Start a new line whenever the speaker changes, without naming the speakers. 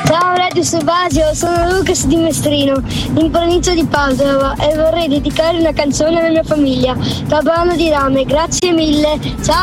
Ciao Radio Subasio, sono Lucas di Mestrino, in provincia di Padova, e vorrei dedicare una canzone alla mia famiglia, Cabana di Rame. Grazie mille, ciao!